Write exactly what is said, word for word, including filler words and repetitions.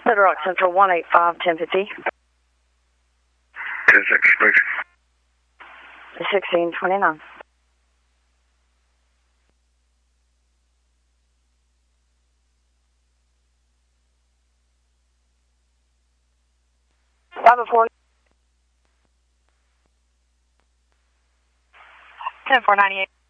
Little Rock Central, one eight five, ten fifty. ten six, please. sixteen twenty-nine. Five oh four. ten four ninety-eight.